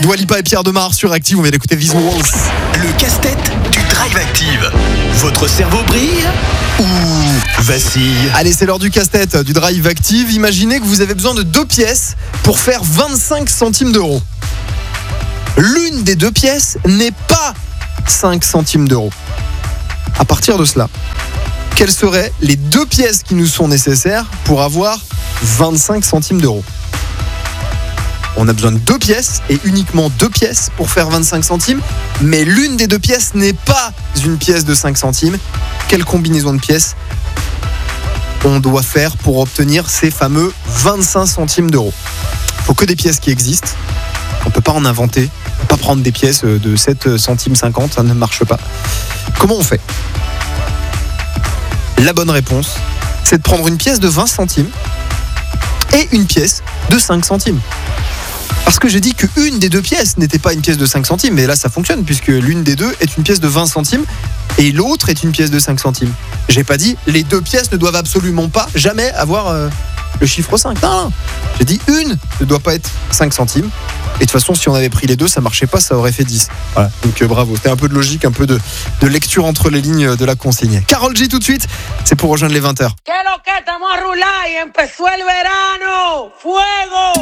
Dua Lipa et Pierre Demar sur Active, on vient d'écouter Visuals. Le casse-tête du Drive Active. Votre cerveau brille ou vacille? Allez, c'est l'heure du casse-tête du Drive Active. Imaginez que vous avez besoin de 2 pièces pour faire 25 centimes d'euros. L'une des 2 pièces n'est pas 5 centimes d'euros. À partir de cela, quelles seraient les 2 pièces qui nous sont nécessaires pour avoir 25 centimes d'euros? On a besoin de 2 pièces et uniquement 2 pièces pour faire 25 centimes, mais l'une des 2 pièces n'est pas une pièce de 5 centimes. Quelle combinaison de pièces on doit faire pour obtenir ces fameux 25 centimes d'euros? Il faut que des pièces qui existent. On ne peut pas en inventer. On ne peut pas prendre des pièces de 7 centimes 50, ça ne marche pas. Comment on fait? La bonne réponse, c'est de prendre une pièce de 20 centimes et une pièce de 5 centimes. Parce que j'ai dit qu'une des 2 pièces n'était pas une pièce de 5 centimes, mais là ça fonctionne puisque l'une des 2 est une pièce de 20 centimes et l'autre est une pièce de 5 centimes. J'ai pas dit les 2 pièces ne doivent absolument pas jamais avoir le chiffre 5. Non. J'ai dit une ne doit pas être 5 centimes. Et de toute façon, si on avait pris les 2, ça marchait pas, ça aurait fait 10. Voilà. Donc bravo, c'était un peu de logique, un peu de lecture entre les lignes de la consigne. Karol G tout de suite, c'est pour rejoindre les 20h. ¿Qué lo que estamos a rular y empezó el verano? ¡Fuego!